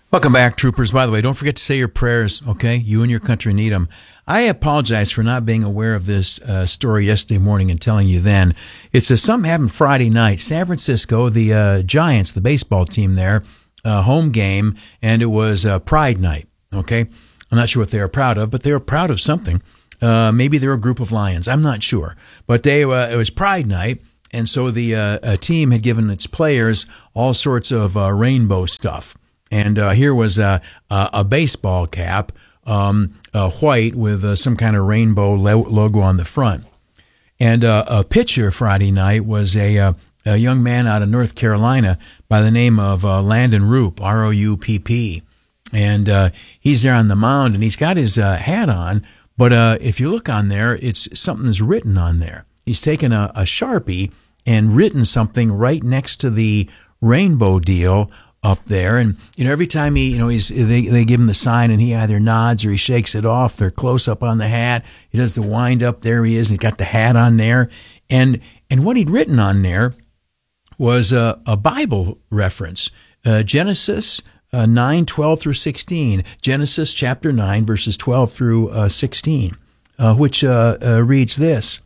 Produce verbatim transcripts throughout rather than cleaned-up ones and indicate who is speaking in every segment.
Speaker 1: Welcome back, troopers. By the way, don't forget to say your prayers, okay? You and your country need them. I apologize for not being aware of this uh, story yesterday morning and telling you then. It's a, something happened Friday night. San Francisco, the uh, Giants, the baseball team there, uh, home game, and it was uh, Pride Night, okay? I'm not sure what they were proud of, but they were proud of something. Uh, maybe they were a group of lions. I'm not sure. But they uh, it was Pride Night, and so the uh, a team had given its players all sorts of uh, rainbow stuff. And uh, here was a, a, a baseball cap, um, uh, white with uh, some kind of rainbow lo- logo on the front. And uh, a pitcher Friday night was a, uh, a young man out of North Carolina by the name of uh, Landon Rupp, R O U P P. And uh, he's there on the mound, and he's got his uh, hat on. But uh, if you look on there, it's something's written on there. He's taken a, a Sharpie and written something right next to the rainbow deal up there. And, you know, every time he, you know, he's, they, they give him the sign and he either nods or he shakes it off. They're close up on the hat. He does the wind up. There he is. He got the hat on there. And, and what he'd written on there was a, a Bible reference, uh, Genesis uh, nine, twelve through sixteen, Genesis chapter nine, verses twelve through uh, sixteen, uh, which uh, uh, reads this.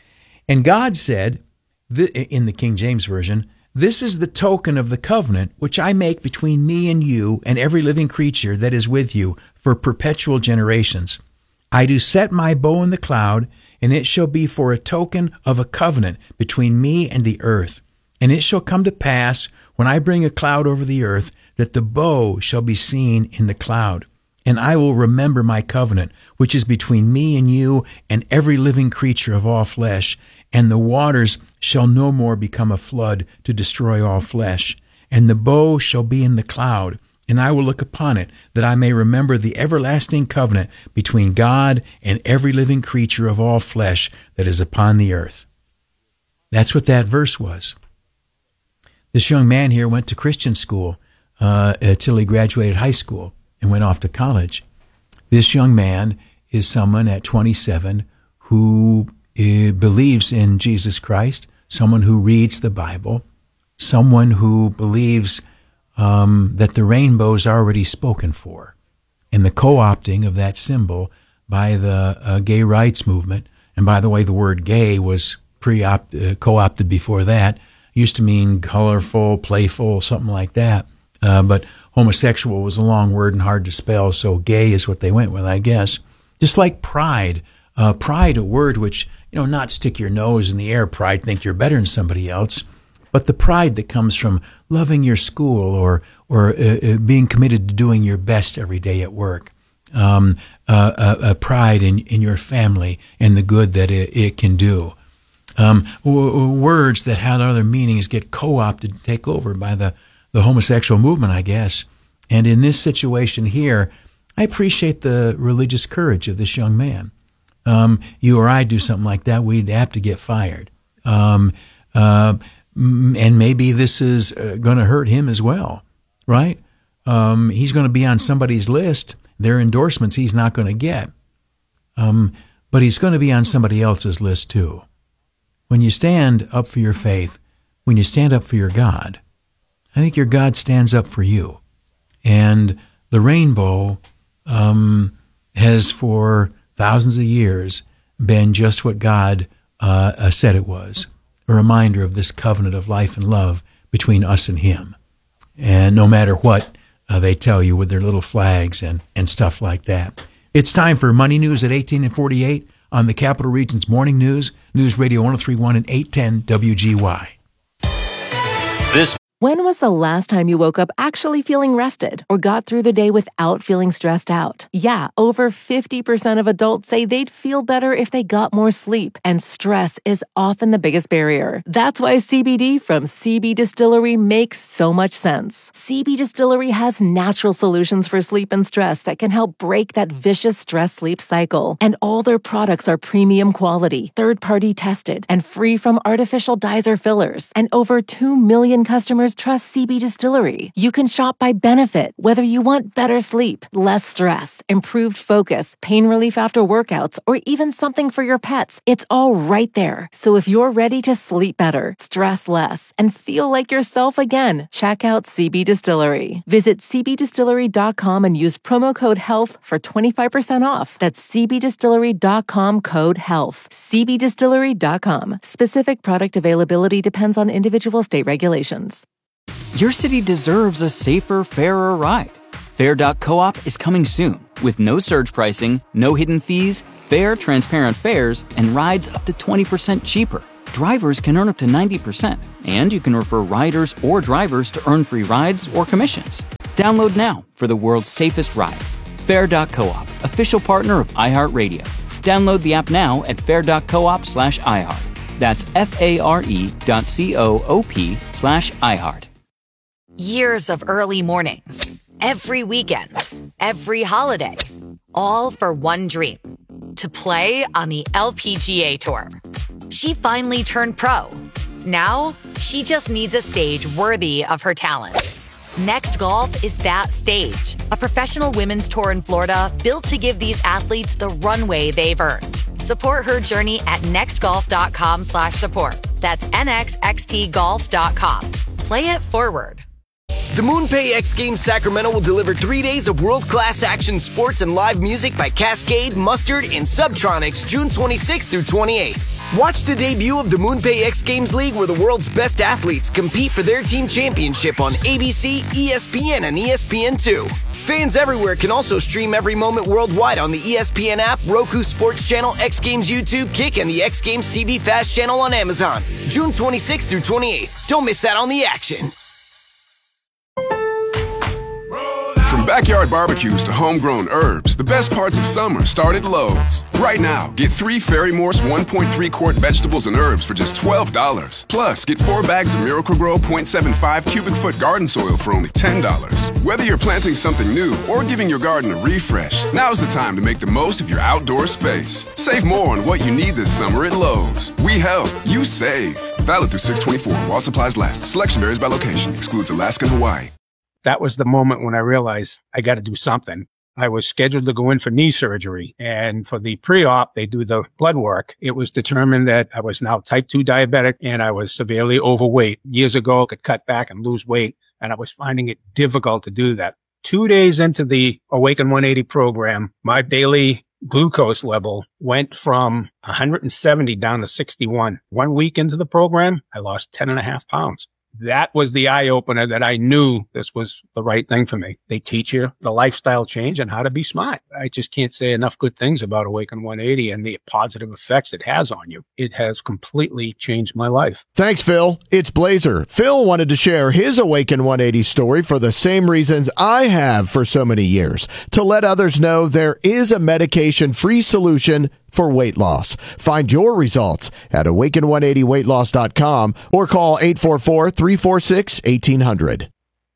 Speaker 1: And God said, th- in the King James Version, "This is the token of the covenant which I make between me and you and every living creature that is with you for perpetual generations. I do set my bow in the cloud, and it shall be for a token of a covenant between me and the earth. And it shall come to pass, when I bring a cloud over the earth, that the bow shall be seen in the cloud. And I will remember my covenant, which is between me and you and every living creature of all flesh. And the waters shall no more become a flood to destroy all flesh. And the bow shall be in the cloud, and I will look upon it, that I may remember the everlasting covenant between God and every living creature of all flesh that is upon the earth." That's what that verse was. This young man here went to Christian school uh, until he graduated high school and went off to college. This young man is someone at twenty-seven who uh, believes in Jesus Christ, someone who reads the Bible, someone who believes um, that the rainbow is already spoken for, and the co-opting of that symbol by the uh, gay rights movement. And by the way, the word gay was pre-opt, uh, co-opted before that. It used to mean colorful, playful, something like that. Uh, but homosexual was a long word and hard to spell, so gay is what they went with, I guess. Just like pride. Uh, pride, a word which, you know, not stick your nose in the air, pride, think you're better than somebody else, but the pride that comes from loving your school or or uh, uh, being committed to doing your best every day at work. Um, uh, uh, uh, pride in, in your family and the good that it, it can do. Um, w- words that had other meanings get co-opted to take over by the the homosexual movement, I guess. And in this situation here, I appreciate the religious courage of this young man. Um, you or I do something like that, we'd have to get fired. Um, uh, and maybe this is uh, going to hurt him as well, right? Um, he's going to be on somebody's list. Their endorsements he's not going to get. Um, but he's going to be on somebody else's list too. When you stand up for your faith, when you stand up for your God, I think your God stands up for you. And the rainbow um, has for thousands of years been just what God uh, said it was, a reminder of this covenant of life and love between us and him. And no matter what uh, they tell you with their little flags and, and stuff like that. It's time for Money News at eighteen and forty-eight on the Capital Region's Morning News, News Radio one oh three point one and eight ten W G Y.
Speaker 2: This
Speaker 3: When was the last time you woke up actually feeling rested or got through the day without feeling stressed out? Yeah, over fifty percent of adults say they'd feel better if they got more sleep, and stress is often the biggest barrier. That's why C B D from C B Distillery makes so much sense. C B Distillery has natural solutions for sleep and stress that can help break that vicious stress-sleep cycle. And all their products are premium quality, third-party tested, and free from artificial dyes or fillers. And over two million customers customers trust C B Distillery. You can shop by benefit, whether you want better sleep, less stress, improved focus, pain relief after workouts, or even something for your pets. It's all right there. So if you're ready to sleep better, stress less, and feel like yourself again, check out C B Distillery. Visit c b distillery dot com and use promo code HEALTH for twenty-five percent off. That's c b distillery dot com code HEALTH. c b distillery dot com. Specific product availability depends on individual state regulations.
Speaker 4: Your city deserves a safer, fairer ride. Fair dot coop is coming soon with no surge pricing, no hidden fees, fair, transparent fares, and rides up to twenty percent cheaper. Drivers can earn up to ninety percent, and you can refer riders or drivers to earn free rides or commissions. Download now for the world's safest ride. Fair dot coop, official partner of iHeartRadio. Download the app now at fair dot coop slash iHeart. That's F-A-R-E dot C-O-O-P slash iHeart.
Speaker 5: Years of early mornings, every weekend, every holiday, all for one dream, to play on the L P G A Tour. She finally turned pro. Now, she just needs a stage worthy of her talent. Next Golf is that stage, a professional women's tour in Florida built to give these athletes the runway they've earned. Support her journey at nextgolf.com slash support. That's N X X T golf dot com. Play it forward.
Speaker 6: The MoonPay X Games Sacramento will deliver three days of world-class action sports and live music by Cascade, Mustard, and Subtronics June twenty-sixth through twenty-eighth. Watch the debut of the MoonPay X Games League, where the world's best athletes compete for their team championship on A B C, E S P N, and E S P N two. Fans everywhere can also stream every moment worldwide on the E S P N app, Roku Sports Channel, X Games YouTube, Kick, and the X Games T V Fast Channel on Amazon. June twenty-sixth through twenty-eighth. Don't miss out on the action.
Speaker 7: From backyard barbecues to homegrown herbs, the best parts of summer start at Lowe's. Right now, get three Ferry Morse one point three quart vegetables and herbs for just twelve dollars. Plus, get four bags of Miracle-Gro point seven five cubic foot garden soil for only ten dollars. Whether you're planting something new or giving your garden a refresh, now's the time to make the most of your outdoor space. Save more on what you need this summer at Lowe's. We help, you save. Valid through six twenty-four while supplies last. Selection varies by location. Excludes Alaska and Hawaii.
Speaker 8: That was the moment when I realized I got to do something. I was scheduled to go in for knee surgery, and for the pre-op, they do the blood work. It was determined that I was now type two diabetic and I was severely overweight. Years ago, I could cut back and lose weight, and I was finding it difficult to do that. Two days into the Awaken one eighty program, my daily glucose level went from one hundred seventy down to sixty-one. One week into the program, I lost ten and a half pounds. That was the eye-opener that I knew this was the right thing for me. They teach you the lifestyle change and how to be smart. I just can't say enough good things about Awaken one eighty and the positive effects it has on you. It has completely changed my life.
Speaker 9: Thanks, Phil. It's Blazer. Phil wanted to share his Awaken one eighty story for the same reasons I have for so many years, to let others know there is a medication-free solution for weight loss. Find your results at awaken one eighty weight loss dot com or call eight four four, three four six, one eight zero zero.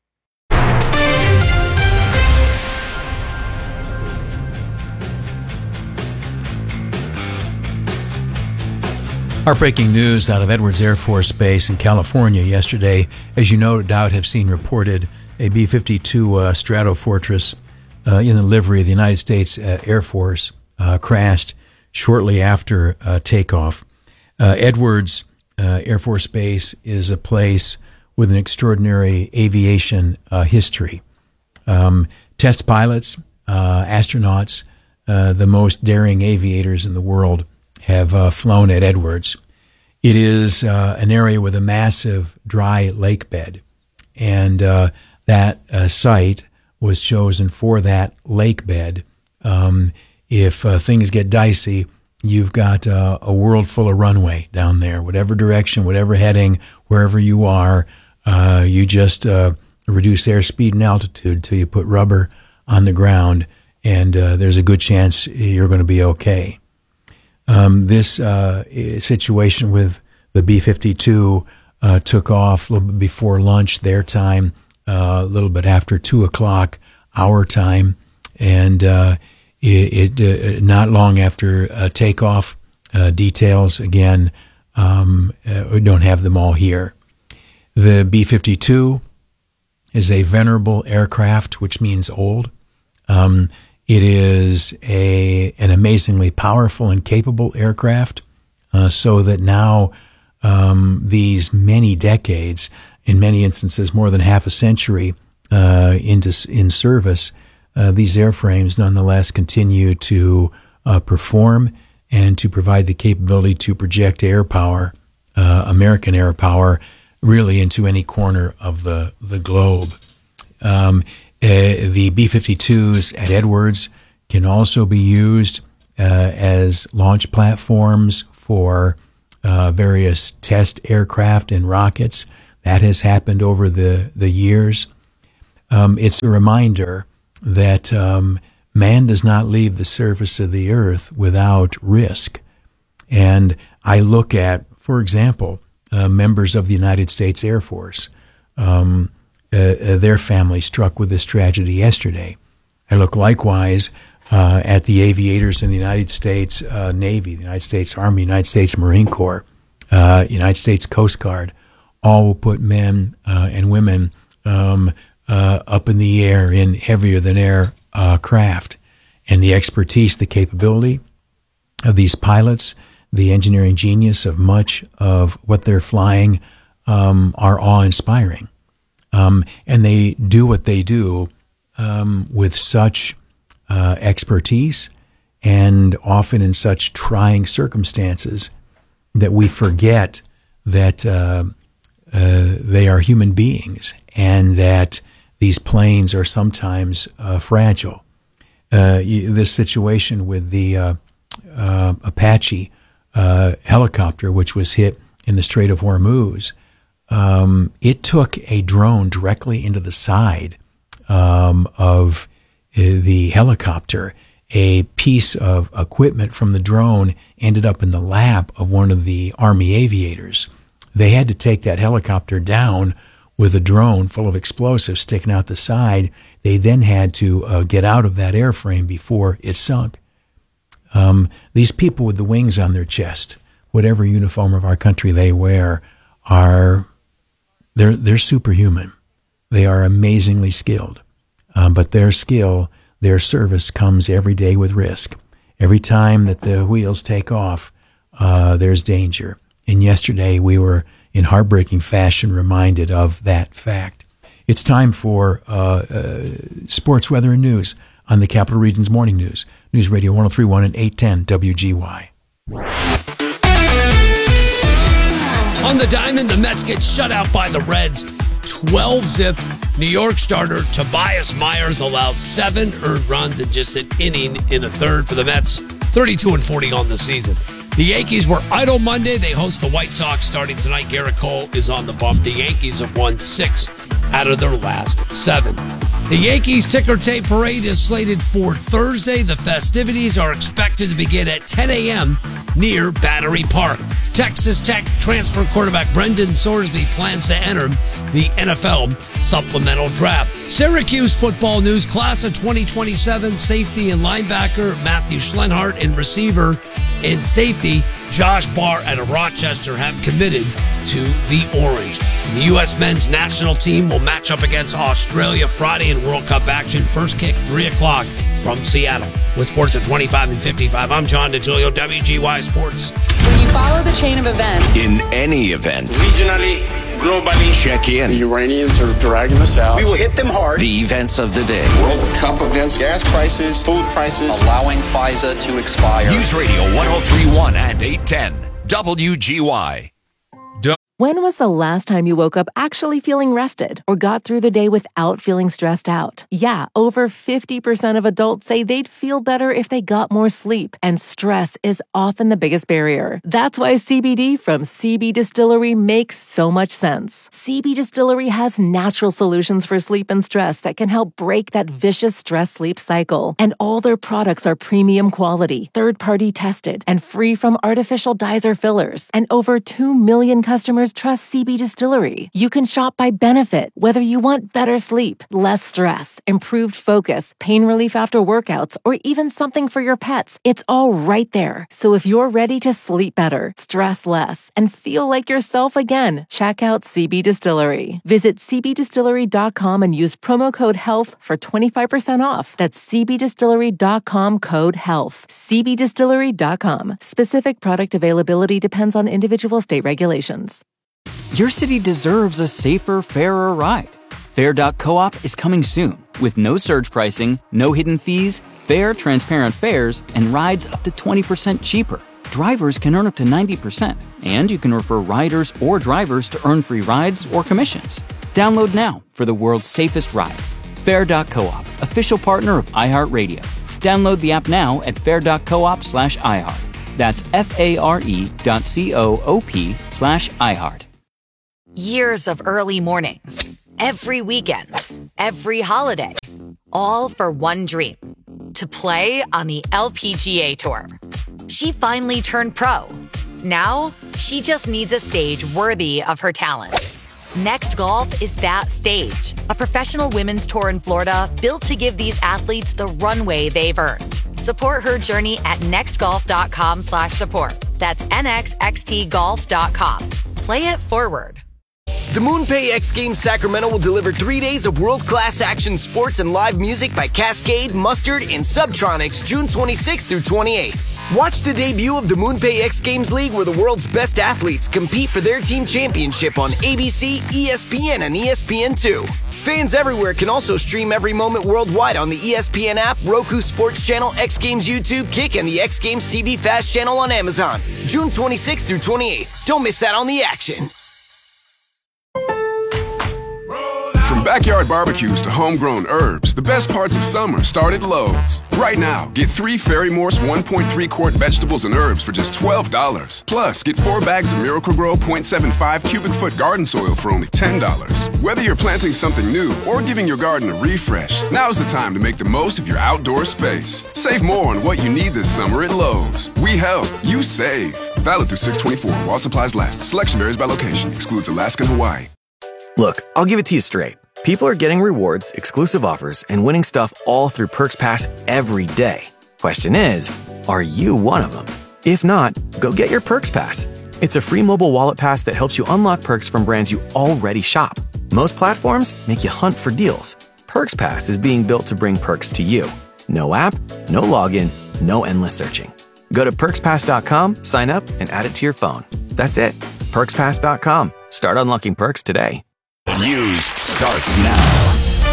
Speaker 1: Heartbreaking news out of Edwards Air Force Base in California yesterday. As you no doubt have seen reported, a B fifty-two uh, Stratofortress uh, in the livery of the United States uh, Air Force uh, crashed shortly after uh, takeoff. Uh, Edwards uh, Air Force Base is a place with an extraordinary aviation uh, history. Um, test pilots, uh, astronauts, uh, the most daring aviators in the world have uh, flown at Edwards. It is uh, an area with a massive dry lake bed, and uh, that uh, site was chosen for that lake bed. Um, If uh, things get dicey, you've got uh, a world full of runway down there. Whatever direction, whatever heading, wherever you are, uh, you just uh, reduce airspeed and altitude till you put rubber on the ground, and uh, there's a good chance you're going to be okay. Um, this uh, situation with the B fifty-two uh, took off a little bit before lunch, their time, uh, a little bit after two o'clock, our time, and uh, It, it uh, not long after uh, takeoff, uh, details again, um, uh, we don't have them all here. The B fifty-two is a venerable aircraft, which means old. Um, it is a an amazingly powerful and capable aircraft, uh, so that now um, these many decades, in many instances more than half a century uh, into in service, uh, these airframes nonetheless continue to uh, perform and to provide the capability to project air power, uh, American air power, really into any corner of the, the globe. Um, uh, the B fifty-twos at Edwards can also be used uh, as launch platforms for uh, various test aircraft and rockets. That has happened over the, the years. Um, it's a reminder that um, man does not leave the surface of the earth without risk. And I look at, for example, uh, members of the United States Air Force, um, uh, uh, their family struck with this tragedy yesterday. I look likewise uh, at the aviators in the United States uh, Navy, the United States Army, United States Marine Corps, uh, United States Coast Guard. All will put men uh, and women um, uh, up in the air in heavier than air uh, craft. And the expertise, the capability of these pilots, the engineering genius of much of what they're flying um, are awe-inspiring. Um, and they do what they do um, with such uh, expertise and often in such trying circumstances that we forget that uh, uh, they are human beings and that these planes are sometimes uh, fragile. Uh, this situation with the uh, uh, Apache uh, helicopter, which was hit in the Strait of Hormuz, um, it took a drone directly into the side um, of uh, the helicopter. A piece of equipment from the drone ended up in the lap of one of the Army aviators. They had to take that helicopter down with a drone full of explosives sticking out the side. They then had to uh, get out of that airframe before it sunk. Um, these people with the wings on their chest, whatever uniform of our country they wear, are they're they're superhuman. They are amazingly skilled, um, but their skill, their service comes every day with risk. Every time that the wheels take off, uh, there's danger. And yesterday we were in heartbreaking fashion reminded of that fact. It's time for uh, uh, sports, weather, and news on the Capital Region's Morning News. News Radio one oh three point one and eight ten W G Y.
Speaker 10: On the diamond, the Mets get shut out by the Reds. twelve zip. New York starter Tobias Myers allows seven earned runs in just an inning in the third for the Mets. thirty-two and forty on the season. The Yankees were idle Monday. They host the White Sox starting tonight. Garrett Cole is on the bump. The Yankees have won six out of their last seven. The Yankees ticker tape parade is slated for Thursday. The festivities are expected to begin at ten a.m. near Battery Park. Texas Tech transfer quarterback Brendan Sorsby plans to enter the N F L supplemental draft. Syracuse football news, class of twenty twenty-seven, safety and linebacker Matthew Schlenhart and receiver and safety Josh Barr out of Rochester have committed to the Orange. The U S men's national team will match up against Australia Friday in World Cup action. First kick, three o'clock from Seattle. With sports at twenty-five and fifty-five, I'm John DeGilio, W G Y Sports.
Speaker 11: When you follow the chain of events,
Speaker 12: in any event,
Speaker 13: regionally, globally,
Speaker 12: check in.
Speaker 14: The Iranians are dragging us out.
Speaker 13: We will hit them hard.
Speaker 12: The events of the day.
Speaker 14: World Cup events, gas prices, food prices,
Speaker 15: allowing FISA to expire.
Speaker 12: News Radio one oh three point one and eight ten W G Y.
Speaker 3: When was the last time you woke up actually feeling rested or got through the day without feeling stressed out? Yeah, over fifty percent of adults say they'd feel better if they got more sleep, and stress is often the biggest barrier. That's why C B D from C B Distillery makes so much sense. C B Distillery has natural solutions for sleep and stress that can help break that vicious stress-sleep cycle. And all their products are premium quality, third-party tested, and free from artificial dyes or fillers. And over two million customers customers trust C B Distillery. You can shop by benefit, whether you want better sleep, less stress, improved focus, pain relief after workouts, or even something for your pets. It's all right there. So if you're ready to sleep better, stress less, and feel like yourself again, check out C B Distillery. Visit c b distillery dot com and use promo code HEALTH for twenty-five percent off. That's c b distillery dot com code HEALTH. c b distillery dot com. Specific product availability depends on individual state regulations.
Speaker 4: Your city deserves a safer, fairer ride. Fair dot coop is coming soon with no surge pricing, no hidden fees, fair, transparent fares, and rides up to twenty percent cheaper. Drivers can earn up to ninety percent, and you can refer riders or drivers to earn free rides or commissions. Download now for the world's safest ride. Fair dot coop, official partner of iHeartRadio. Download the app now at fair dot coop slash iHeart. That's F-A-R-E dot C-O-O-P slash iHeart.
Speaker 5: Years of early mornings, every weekend, every holiday, all for one dream, to play on the L P G A Tour. She finally turned pro. Now, she just needs a stage worthy of her talent. Next Golf is that stage, a professional women's tour in Florida built to give these athletes the runway they've earned. Support her journey at nextgolf.com slash support. That's nxxt golf dot com. Play it forward.
Speaker 6: The MoonPay X Games Sacramento will deliver three days of world-class action sports and live music by Cascade, Mustard, and Subtronics June twenty-sixth through twenty-eighth. Watch the debut of the MoonPay X Games League where the world's best athletes compete for their team championship on A B C, E S P N, and E S P N two. Fans everywhere can also stream every moment worldwide on the E S P N app, Roku Sports Channel, X Games YouTube, Kick, and the X Games T V Fast Channel on Amazon. June twenty-sixth through twenty-eighth. Don't miss out on the action.
Speaker 7: From backyard barbecues to homegrown herbs, the best parts of summer start at Lowe's. Right now, get three Ferry-Morse one point three quart vegetables and herbs for just twelve dollars. Plus, get four bags of Miracle-Gro point seven five cubic foot garden soil for only ten dollars. Whether you're planting something new or giving your garden a refresh, now's the time to make the most of your outdoor space. Save more on what you need this summer at Lowe's. We help, you save. Valid through six twenty-four while supplies last. Selection varies by location. Excludes Alaska and Hawaii.
Speaker 16: Look, I'll give it to you straight. People are getting rewards, exclusive offers, and winning stuff all through Perks Pass every day. Question is, are you one of them? If not, go get your Perks Pass. It's a free mobile wallet pass that helps you unlock perks from brands you already shop. Most platforms make you hunt for deals. Perks Pass is being built to bring perks to you. No app, no login, no endless searching. Go to perks pass dot com, sign up, and add it to your phone. That's it. perks pass dot com. Start unlocking perks today.
Speaker 12: News starts now.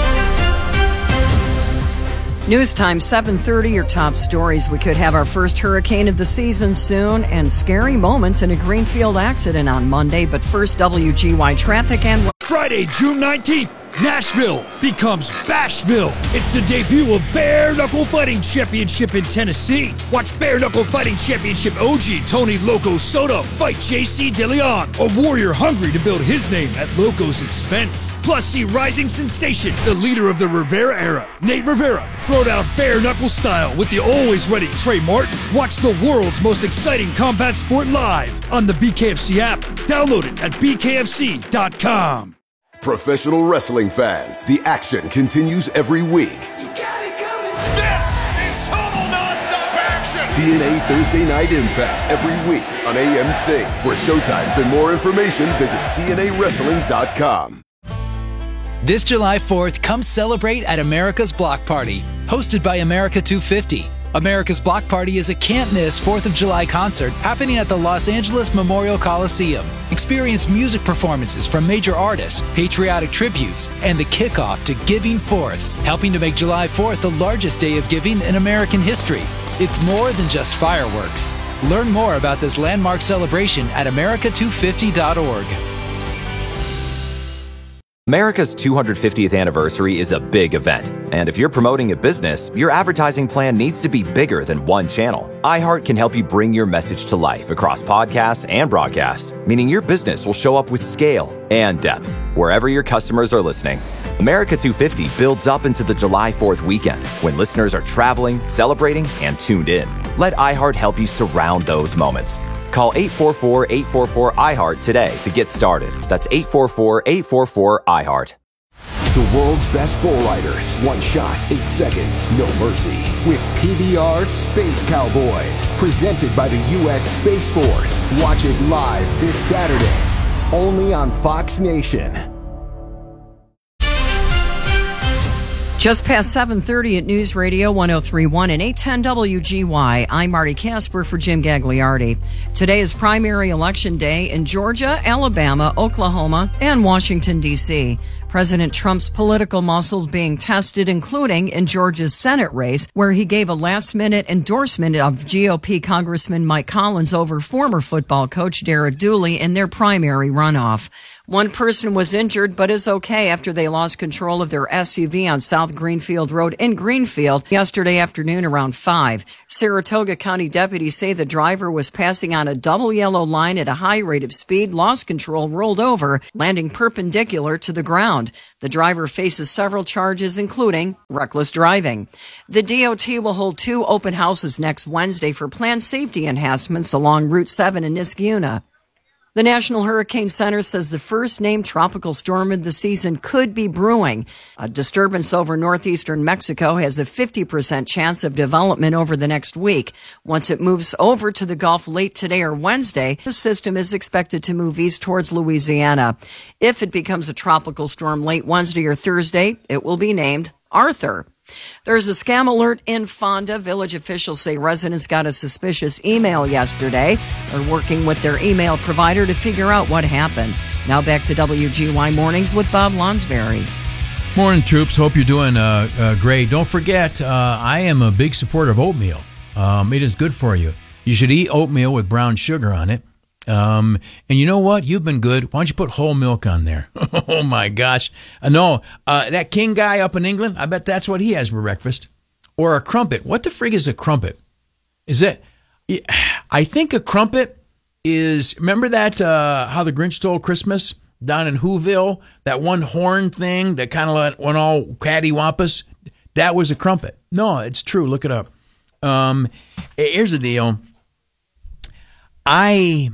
Speaker 17: News time, seven thirty, your top stories. We could have our first hurricane of the season soon and scary moments in a Greenfield accident on Monday. But first, W G Y traffic and...
Speaker 18: Friday, June nineteenth, Nashville becomes Bashville. It's the debut of Bare Knuckle Fighting Championship in Tennessee. Watch Bare Knuckle Fighting Championship O G Tony Loco Soto fight J C DeLeon, a warrior hungry to build his name at Loco's expense. Plus, see rising sensation, the leader of the Rivera era, Nate Rivera, throw down bare knuckle style with the always ready Trey Martin. Watch the world's most exciting combat sport live on the B K F C app. Download it at b k f c dot com.
Speaker 19: Professional wrestling fans, the action continues every week.
Speaker 20: You got it coming. This is total nonstop action.
Speaker 19: T N A Thursday Night Impact every week on A M C. For showtimes and more information, visit T N A wrestling dot com.
Speaker 21: This July fourth, come celebrate at America's Block Party, hosted by America two fifty. America's Block Party is a can't-miss fourth of July concert happening at the Los Angeles Memorial Coliseum. Experience music performances from major artists, patriotic tributes, and the kickoff to Giving Fourth, helping to make July fourth the largest day of giving in American history. It's more than just fireworks. Learn more about this landmark celebration at america two fifty dot org.
Speaker 22: America's two hundred fiftieth anniversary is a big event, and if you're promoting a business, your advertising plan needs to be bigger than one channel. iHeart can help you bring your message to life across podcasts and broadcast, meaning your business will show up with scale and depth wherever your customers are listening. America two fifty builds up into the July fourth weekend when listeners are traveling, celebrating, and tuned in. Let iHeart help you surround those moments. Call eight four four, eight four four, I heart today to get started. That's eight four four, eight four four, I heart.
Speaker 19: The world's best bull riders. One shot, eight seconds, no mercy. With P B R Space Cowboys. Presented by the U S Space Force. Watch it live this Saturday. Only on Fox Nation.
Speaker 17: Just past seven thirty at News Radio one oh three point one and eight ten W G Y. I'm Marty Casper for Jim Gagliardi. Today is primary election day in Georgia, Alabama, Oklahoma, and Washington, D C President Trump's political muscles being tested, including in Georgia's Senate race, where he gave a last-minute endorsement of G O P Congressman Mike Collins over former football coach Derek Dooley in their primary runoff. One person was injured but is okay after they lost control of their S U V on South Greenfield Road in Greenfield yesterday afternoon around five. Saratoga County deputies say the driver was passing on a double yellow line at a high rate of speed, lost control, rolled over, landing perpendicular to the ground. The driver faces several charges, including reckless driving. The D O T will hold two open houses next Wednesday for planned safety enhancements along Route seven in Niskayuna. The National Hurricane Center says the first named tropical storm of the season could be brewing. A disturbance over northeastern Mexico has a fifty percent chance of development over the next week. Once it moves over to the Gulf late today or Wednesday, the system is expected to move east towards Louisiana. If it becomes a tropical storm late Wednesday or Thursday, it will be named Arthur. There's a scam alert in Fonda. Village officials say residents got a suspicious email yesterday. They're working with their email provider to figure out what happened. Now back to W G Y Mornings with Bob Lonsberry.
Speaker 1: Morning, troops. Hope you're doing uh, uh, great. Don't forget, uh, I am a big supporter of oatmeal. Um, it is good for you. You should eat oatmeal with brown sugar on it. Um, and you know what? You've been good. Why don't you put whole milk on there? Oh my gosh. Uh, no, uh, that King guy up in England, I bet that's what he has for breakfast. Or a crumpet. What the frig is a crumpet? Is it, I think a crumpet is, remember that, uh, How the Grinch Stole Christmas down in Whoville? That one horn thing that kind of went all cattywampus? That was a crumpet. No, it's true. Look it up. Um, here's the deal. I...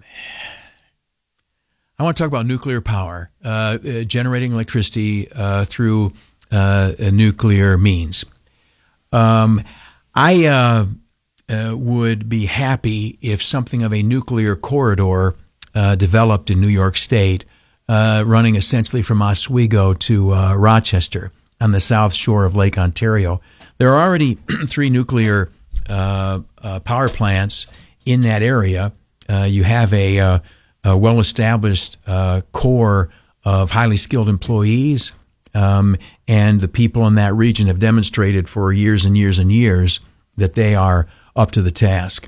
Speaker 1: I want to talk about nuclear power, uh, uh, generating electricity uh, through uh, nuclear means. Um, I uh, uh, would be happy if something of a nuclear corridor uh, developed in New York State, uh, running essentially from Oswego to uh, Rochester on the south shore of Lake Ontario. There are already three nuclear uh, uh, power plants in that area. Uh, you have a uh, a well-established uh, core of highly skilled employees, um, and the people in that region have demonstrated for years and years and years that they are up to the task.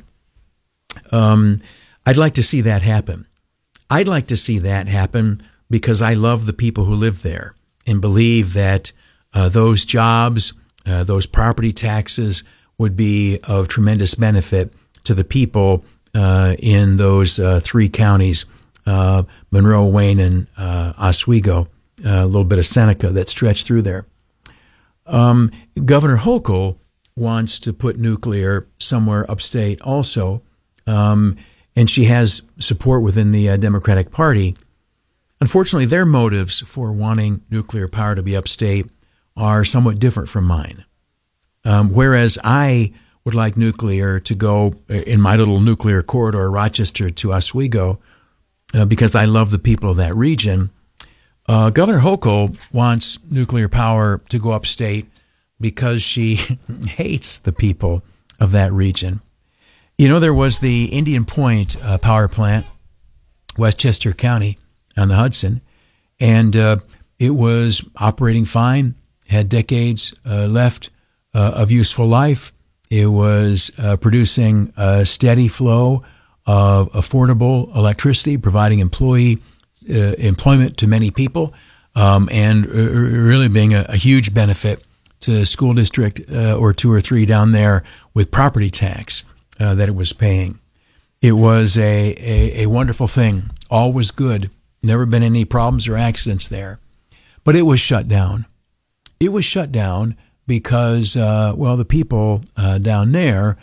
Speaker 1: Um, I'd like to see that happen. I'd like to see that happen because I love the people who live there and believe that uh, those jobs, uh, those property taxes would be of tremendous benefit to the people Uh, in those uh, three counties, uh, Monroe, Wayne, and uh, Oswego, uh, a little bit of Seneca that stretched through there. Um, Governor Hochul wants to put nuclear somewhere upstate also, um, and she has support within the uh, Democratic Party. Unfortunately, their motives for wanting nuclear power to be upstate are somewhat different from mine. Um, whereas I would like nuclear to go in my little nuclear corridor, Rochester to Oswego, uh, because I love the people of that region. Uh, Governor Hochul wants nuclear power to go upstate because she hates the people of that region. You know, there was the Indian Point uh, power plant, Westchester County on the Hudson, and uh, it was operating fine, had decades uh, left uh, of useful life. It was uh, producing a steady flow of affordable electricity, providing employee uh, employment to many people, um, and uh, really being a, a huge benefit to the school district uh, or two or three down there with property tax uh, that it was paying. It was a, a, a wonderful thing. All was good. Never been any problems or accidents there. But it was shut down. It was shut down because, uh, well, the people uh, down there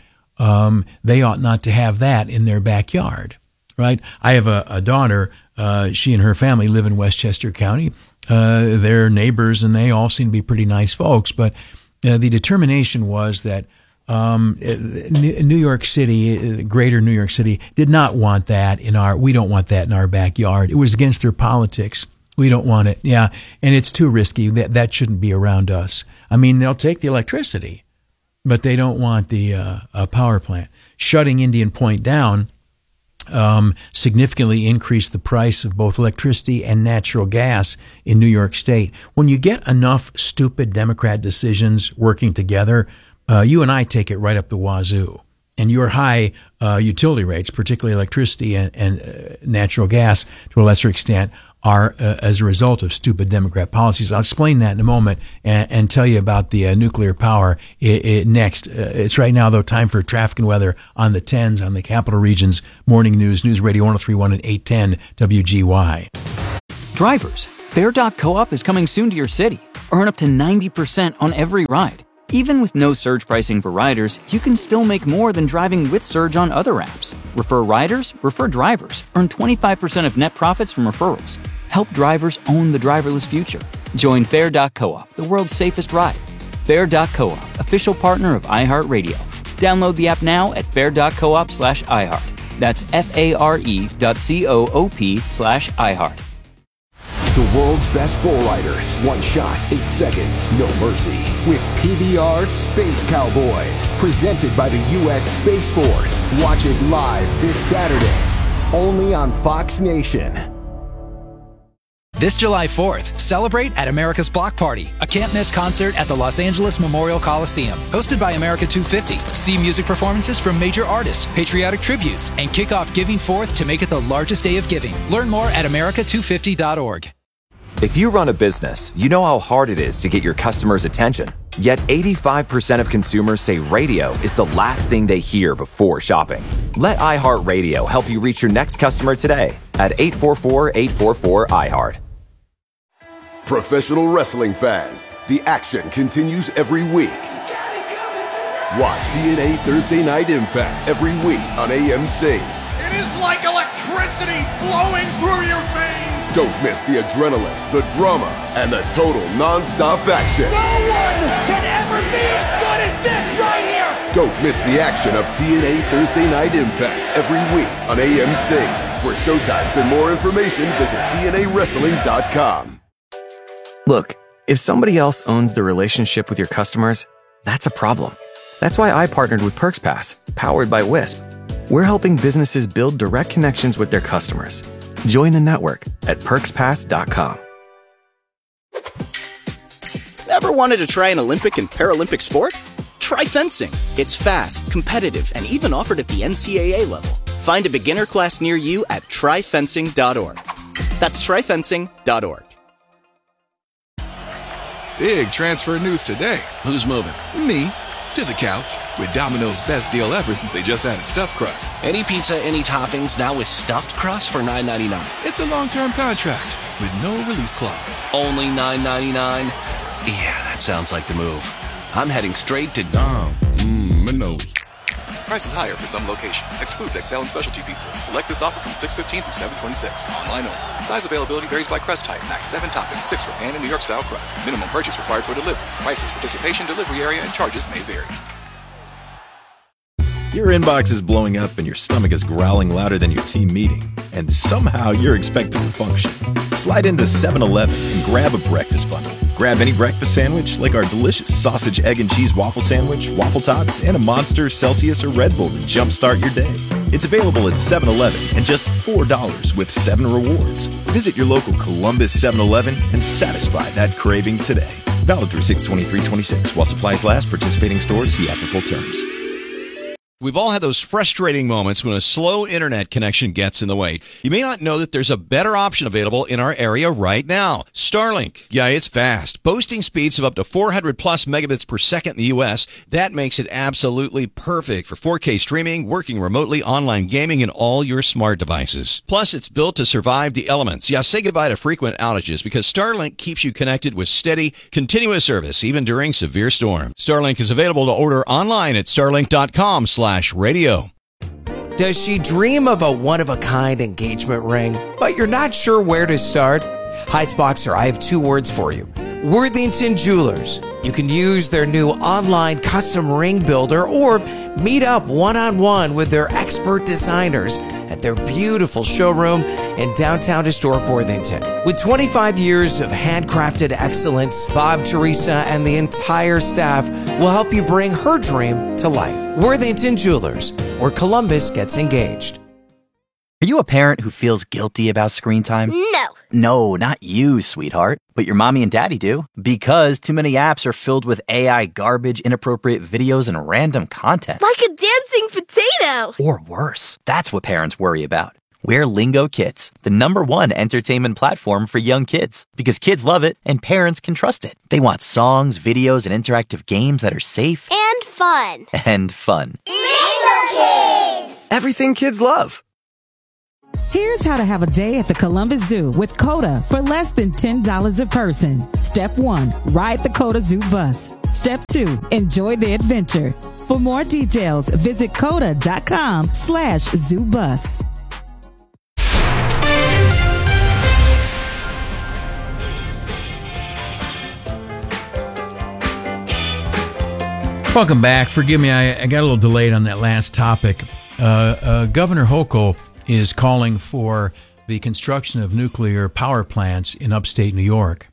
Speaker 1: um, they ought not to have that in their backyard, right? I have a, a daughter. Uh, she and her family live in Westchester County. Uh, they're neighbors, and they all seem to be pretty nice folks. But uh, the determination was that um, New York City, greater New York City, did not want that in our, we don't want that in our backyard. It was against their politics. We don't want it. Yeah. And it's too risky. That, that shouldn't be around us. I mean, they'll take the electricity, but they don't want the uh, uh, power plant. Shutting Indian Point down um, significantly increased the price of both electricity and natural gas in New York State. When you get enough stupid Democrat decisions working together, uh, you and I take it right up the wazoo. And your high uh, utility rates, particularly electricity and, and uh, natural gas to a lesser extent, are uh, as a result of stupid Democrat policies. I'll explain that in a moment and, and tell you about the uh, nuclear power it, it next. Uh, it's right now, though, time for traffic and weather on the tens on the Capital Region's Morning News, News Radio one oh three point one and eight ten W G Y.
Speaker 4: Drivers, Fair dot co-op is coming soon to your city. Earn up to ninety percent on every ride. Even with no surge pricing for riders, you can still make more than driving with surge on other apps. Refer riders, refer drivers. Earn twenty-five percent of net profits from referrals. Help drivers own the driverless future. Join Fair dot co-op, the world's safest ride. Fair dot co-op, official partner of iHeartRadio. Download the app now at fair dot coop slash iHeart. That's F-A-R-E dot C-O-O-P slash iHeart.
Speaker 19: The world's best bull riders. One shot, eight seconds, no mercy. With P B R Space Cowboys. Presented by the U S Space Force. Watch it live this Saturday. Only on Fox Nation.
Speaker 21: This July fourth, celebrate at America's Block Party, a can't-miss concert at the Los Angeles Memorial Coliseum. Hosted by America two fifty. See music performances from major artists, patriotic tributes, and kick off Giving Fourth to make it the largest day of giving. Learn more at america two fifty dot org.
Speaker 22: If you run a business, you know how hard it is to get your customers' attention. Yet eighty-five percent of consumers say radio is the last thing they hear before shopping. Let iHeartRadio help you reach your next customer today at eight four four, eight four four, iHeart.
Speaker 2: Professional wrestling fans, the action continues every week. Watch T N A Thursday Night Impact every week on A M C.
Speaker 20: It is like electricity flowing through your veins.
Speaker 2: Don't miss the adrenaline, the drama, and the total non-stop action.
Speaker 20: No one can ever be as good as this right here.
Speaker 2: Don't miss the action of T N A Thursday Night Impact every week on A M C. For showtimes and more information, visit T N A wrestling dot com.
Speaker 16: Look, if somebody else owns the relationship with your customers, that's a problem. That's why I partnered with PerksPass, powered by Wisp. We're helping businesses build direct connections with their customers. Join the network at perks pass dot com.
Speaker 8: Ever wanted to try an Olympic and Paralympic sport? Try fencing. It's fast, competitive, and even offered at the N C A A level. Find a beginner class near you at try fencing dot org. That's try fencing dot org.
Speaker 23: Big transfer news today. Who's moving? Me. To the couch. With Domino's best deal ever since they just added stuffed crust.
Speaker 24: Any pizza, any toppings, now with stuffed crust for nine ninety-nine.
Speaker 23: It's a long-term contract with no release clause.
Speaker 24: Only nine ninety-nine? Yeah, that sounds like the move. I'm heading straight to Dom.
Speaker 23: Mmm, my nose. Price is higher for some locations. Excludes X L and specialty pizzas. Select this offer from six fifteen through seven twenty-six. Online only. Size availability varies by crust type. Max seven toppings, six for pan and New York style crust. Minimum purchase required for delivery. Prices, participation, delivery area, and charges may vary.
Speaker 25: Your inbox is blowing up and your stomach is growling louder than your team meeting. And somehow you're expected to function. Slide into seven eleven and grab a breakfast bundle. Grab any breakfast sandwich like our delicious sausage, egg, and cheese waffle sandwich, waffle tots, and a Monster, Celsius, or Red Bull to jumpstart your day. It's available at seven eleven and just four dollars with seven rewards. Visit your local Columbus seven eleven and satisfy that craving today. Valid through six twenty-three twenty-six. While supplies last, participating stores see after full terms.
Speaker 26: We've all had those frustrating moments when a slow internet connection gets in the way. You may not know that there's a better option available in our area right now. Starlink. Yeah, it's fast. Boasting speeds of up to four hundred plus megabits per second in the U S. That makes it absolutely perfect for four K streaming, working remotely, online gaming, and all your smart devices. Plus, it's built to survive the elements. Yeah, say goodbye to frequent outages because Starlink keeps you connected with steady, continuous service even during severe storms. Starlink is available to order online at starlink dot com slash slash radio.
Speaker 9: Does she dream of a one-of-a-kind engagement ring, but you're not sure where to start? Heights Boxer, I have two words for you. Worthington Jewelers. You can use their new online custom ring builder or meet up one-on-one with their expert designers at their beautiful showroom in downtown historic Worthington. With twenty-five years of handcrafted excellence, Bob, Teresa, and the entire staff will help you bring her dream to life. Worthington Jewelers, where Columbus gets engaged.
Speaker 4: Are you a parent who feels guilty about screen time?
Speaker 10: No.
Speaker 4: No, not you, sweetheart. But your mommy and daddy do. Because too many apps are filled with A I garbage, inappropriate videos, and random content.
Speaker 10: Like a dancing potato.
Speaker 4: Or worse. That's what parents worry about. We're Lingo Kids, the number one entertainment platform for young kids. Because kids love it and parents can trust it. They want songs, videos, and interactive games that are safe.
Speaker 10: And fun.
Speaker 4: And fun.
Speaker 10: Lingo Kids!
Speaker 4: Everything kids love.
Speaker 11: Here's how to have a day at the Columbus Zoo with COTA for less than ten dollars a person. Step one, ride the COTA Zoo bus. Step two, enjoy the adventure. For more details, visit COTA.com slash zoo bus.
Speaker 1: Welcome back. Forgive me, I, I got a little delayed on that last topic. Uh, uh, Governor Hochul is calling for the construction of nuclear power plants in upstate New York.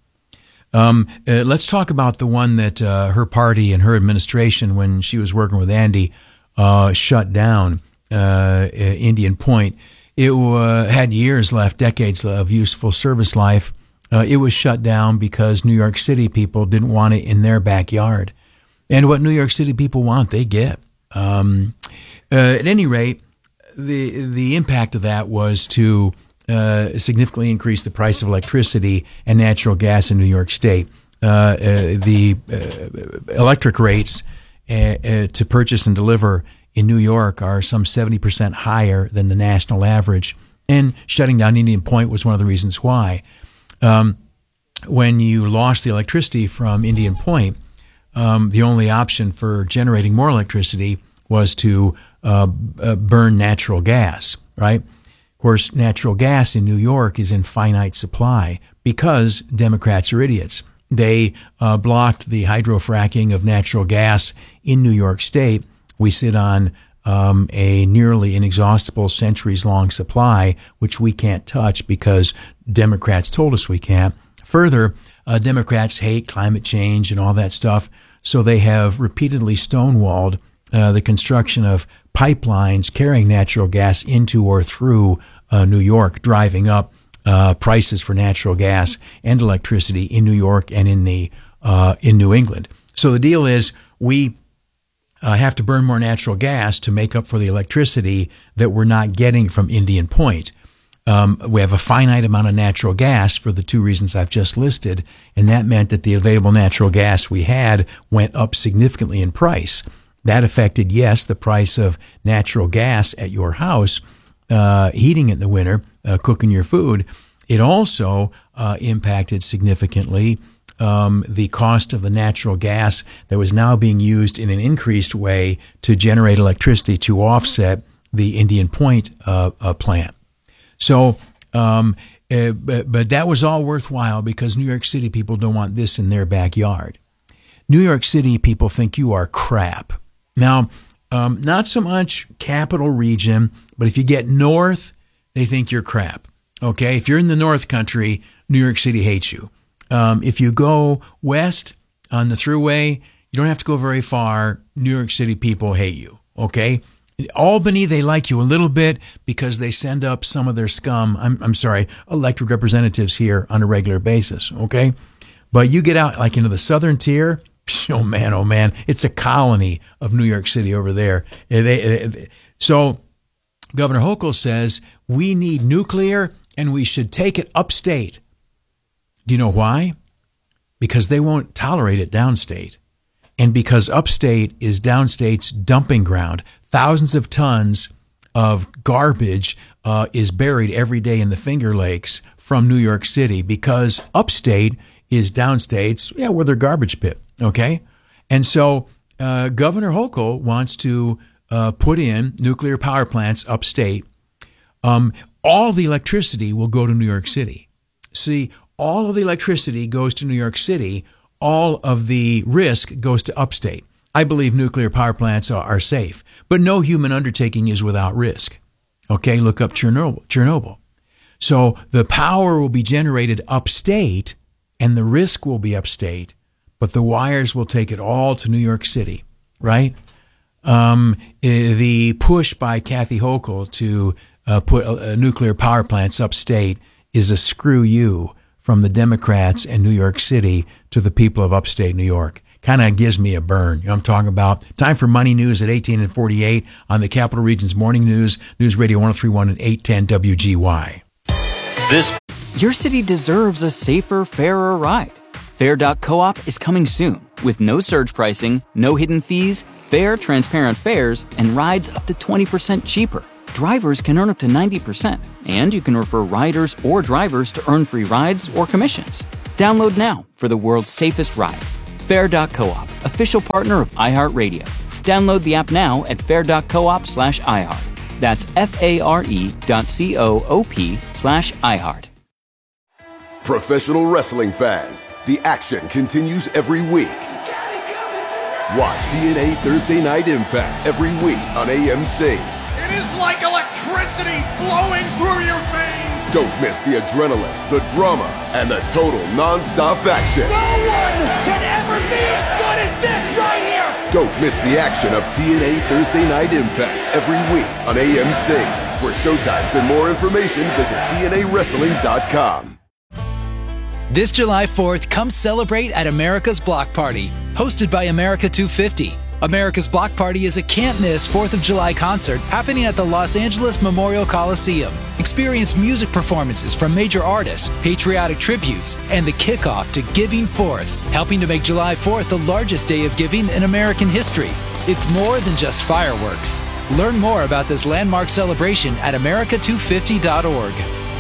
Speaker 1: Um, uh, let's talk about the one that uh, her party and her administration, when she was working with Andy, uh, shut down, uh, Indian Point. It uh, had years left, decades of useful service life. Uh, it was shut down because New York City people didn't want it in their backyard. And what New York City people want, they get. Um, uh, at any rate, the the impact of that was to uh, significantly increase the price of electricity and natural gas in New York State. Uh, uh, the uh, electric rates uh, uh, to purchase and deliver in New York are some seventy percent higher than the national average. And shutting down Indian Point was one of the reasons why. Um, when you lost the electricity from Indian Point, um, the only option for generating more electricity was to uh, uh, burn natural gas, right? Of course, natural gas in New York is in finite supply because Democrats are idiots. They uh, blocked the hydrofracking of natural gas in New York State. We sit on um, a nearly inexhaustible centuries-long supply, which we can't touch because Democrats told us we can't. Further, uh, Democrats hate climate change and all that stuff, so they have repeatedly stonewalled Uh, the construction of pipelines carrying natural gas into or through uh, New York, driving up uh, prices for natural gas and electricity in New York and in the uh, in New England. So the deal is we uh, have to burn more natural gas to make up for the electricity that we're not getting from Indian Point. Um, we have a finite amount of natural gas for the two reasons I've just listed, and that meant that the available natural gas we had went up significantly in price. That affected, yes, the price of natural gas at your house, uh, heating it in the winter, uh, cooking your food. It also uh, impacted significantly um, the cost of the natural gas that was now being used in an increased way to generate electricity to offset the Indian Point uh, uh, plant. So, um, uh, but, but that was all worthwhile because New York City people don't want this in their backyard. New York City people think you are crap. Now, um, not so much capital region, but if you get north, they think you're crap. Okay, if you're in the North Country, New York City hates you. Um, if you go west on the Thruway, you don't have to go very far. New York City people hate you. Okay, Albany, they like you a little bit because they send up some of their scum. I'm, I'm sorry, elected representatives here on a regular basis. Okay, but you get out like into the southern tier. Oh man, oh man, it's a colony of New York City over there. They, they, so Governor Hochul says we need nuclear and we should take it upstate. Do you know why? Because they won't tolerate it downstate. And because upstate is downstate's dumping ground. Thousands of tons of garbage uh, is buried every day in the Finger Lakes from New York City because upstate is downstate's, yeah, where their garbage pit. Okay, and so uh, Governor Hochul wants to uh, put in nuclear power plants upstate, um, all the electricity will go to New York City. See, all of the electricity goes to New York City. All of the risk goes to upstate. I believe nuclear power plants are, are safe, but no human undertaking is without risk. Okay, look up Chernobyl. Chernobyl. So the power will be generated upstate, and the risk will be upstate, but the wires will take it all to New York City, right? Um, the push by Kathy Hochul to uh, put uh, nuclear power plants upstate is a screw you from the Democrats in New York City to the people of upstate New York. Kind of gives me a burn. You know what I'm talking about? Time for Money News at eighteen and forty-eight on the Capital Region's Morning News, News Radio one oh three point one and eight ten W G Y.
Speaker 4: This Your city deserves a safer, fairer ride. Fair dot coop is coming soon with no surge pricing, no hidden fees, fair, transparent fares, and rides up to twenty percent cheaper. Drivers can earn up to ninety percent, and you can refer riders or drivers to earn free rides or commissions. Download now for the world's safest ride. Fair dot coop, official partner of iHeartRadio. Download the app now at fair dot coop slash iHeart. That's F-A-R-E dot C-O-O-P slash iHeart.
Speaker 2: Professional wrestling fans, the action continues every week. Watch T N A Thursday Night Impact every week on A M C.
Speaker 20: It is like electricity flowing through your veins.
Speaker 2: Don't miss the adrenaline, the drama, and the total non-stop action.
Speaker 20: No one can ever be as good as this right here.
Speaker 2: Don't miss the action of T N A Thursday Night Impact every week on A M C. For showtimes and more information, visit T N A wrestling dot com.
Speaker 21: This July fourth, come celebrate at America's Block Party, hosted by America two fifty. America's Block Party is a can't-miss fourth of July concert happening at the Los Angeles Memorial Coliseum. Experience music performances from major artists, patriotic tributes, and the kickoff to Giving Fourth, helping to make July fourth the largest day of giving in American history. It's more than just fireworks. Learn more about this landmark celebration at America two fifty dot org.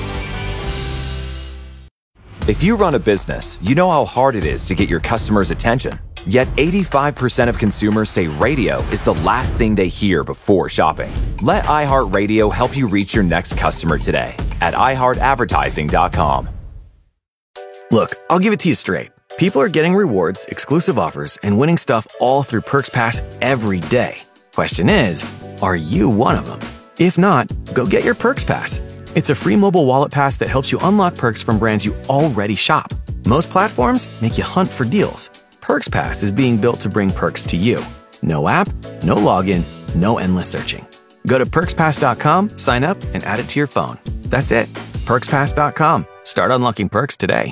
Speaker 22: If you run a business, you know how hard it is to get your customers' attention. Yet eighty-five percent of consumers say radio is the last thing they hear before shopping. Let iHeartRadio help you reach your next customer today at i heart advertising dot com.
Speaker 16: Look, I'll give it to you straight. People are getting rewards, exclusive offers, and winning stuff all through Perks Pass every day. Question is, are you one of them? If not, go get your Perks Pass. It's a free mobile wallet pass that helps you unlock perks from brands you already shop. Most platforms make you hunt for deals. Perks Pass is being built to bring perks to you. No app, no login, no endless searching. Go to perks pass dot com, sign up, and add it to your phone. That's it. perks pass dot com. Start unlocking perks today.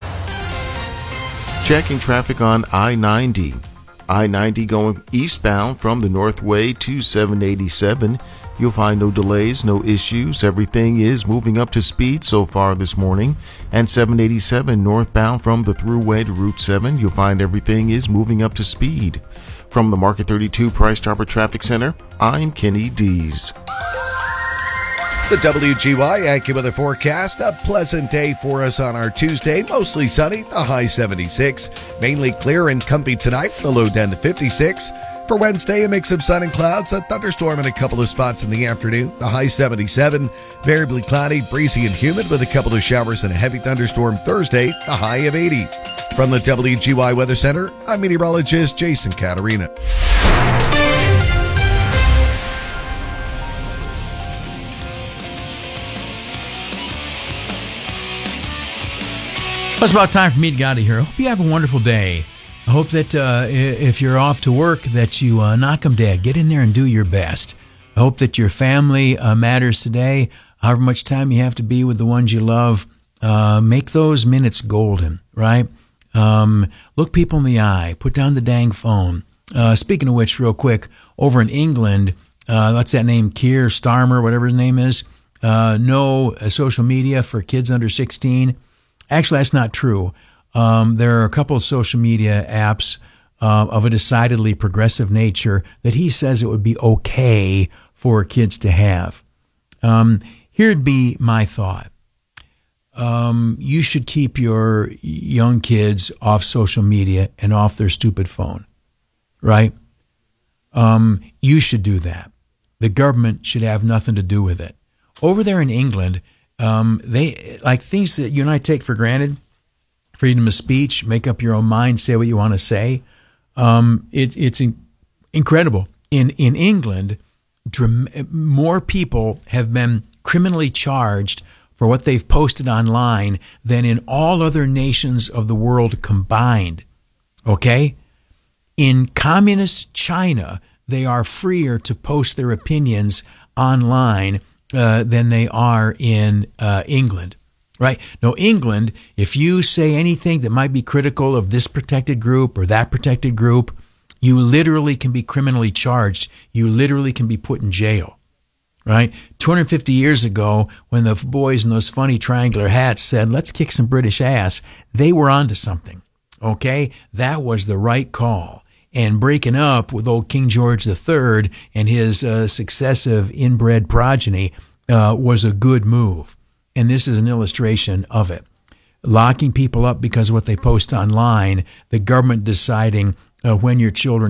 Speaker 3: Checking traffic on I ninety. I ninety going eastbound from the Northway to seven eighty-seven. You'll find no delays, no issues. Everything is moving up to speed so far this morning. And seven eighty-seven northbound from the Thruway to Route seven, you'll find everything is moving up to speed. From the Market thirty-two Price Chopper Traffic Center, I'm Kenny Dees.
Speaker 5: The W G Y AccuWeather forecast, a pleasant day for us on our Tuesday. Mostly sunny, the high seventy-six. Mainly clear and comfy tonight, the low down to fifty-six. For Wednesday, a mix of sun and clouds, a thunderstorm in a couple of spots in the afternoon, the high seventy-seven. Variably cloudy, breezy and humid with a couple of showers and a heavy thunderstorm Thursday, the high of eighty. From the W G Y Weather Center, I'm meteorologist Jason Caterina.
Speaker 1: It's about time for me to get out of here. I hope you have a wonderful day. I hope that uh, if you're off to work, that you uh, knock them dead. Get in there and do your best. I hope that your family uh, matters today. However much time you have to be with the ones you love, uh, make those minutes golden, right? Um, look people in the eye. Put down the dang phone. Uh, speaking of which, real quick, over in England, uh, what's that name? Keir Starmer, whatever his name is. Uh, no uh, social media for kids under sixteen. Actually, that's not true. Um, there are a couple of social media apps uh, of a decidedly progressive nature that he says it would be okay for kids to have. Um, here'd be my thought. Um, you should keep your young kids off social media and off their stupid phone, right? um, you should do that. The government should have nothing to do with it. Over there in England, um, they like things that you and I take for granted, freedom of speech, make up your own mind, say what you want to say. Um, it, it's in, incredible. In in England, dram- more people have been criminally charged for what they've posted online than in all other nations of the world combined. Okay? In communist China, they are freer to post their opinions online uh, than they are in uh, England. Right? No, England, if you say anything that might be critical of this protected group or that protected group, you literally can be criminally charged. You literally can be put in jail. Right? two hundred fifty years ago, when the boys in those funny triangular hats said, let's kick some British ass, they were onto something. Okay? That was the right call. And breaking up with old King George the Third and his uh, successive inbred progeny uh, was a good move. And this is an illustration of it. Locking people up because of what they post online, the government deciding uh, when your children